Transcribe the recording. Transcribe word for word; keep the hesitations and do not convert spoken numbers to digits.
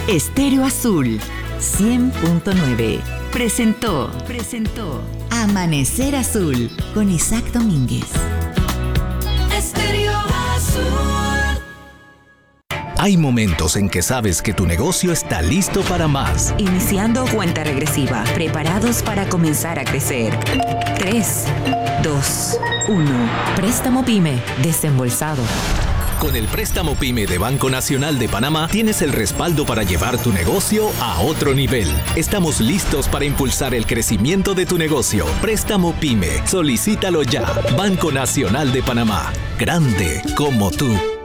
Estéreo Azul cien punto nueve presentó, presentó Amanecer Azul con Isaac Domínguez. Estéreo Azul. Hay momentos en que sabes que tu negocio está listo para más. Iniciando cuenta regresiva, preparados para comenzar a crecer. tres, dos, uno. Préstamo PYME, desembolsado. Con el préstamo PYME de Banco Nacional de Panamá tienes el respaldo para llevar tu negocio a otro nivel. Estamos listos para impulsar el crecimiento de tu negocio. Préstamo PYME. Solicítalo ya. Banco Nacional de Panamá. Grande como tú.